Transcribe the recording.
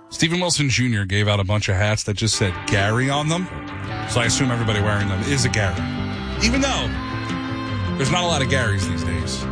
Stephen Wilson Jr. gave out a bunch of hats that just said Gary on them. So I assume everybody wearing them is a Gary. Even though there's not a lot of Garys these days.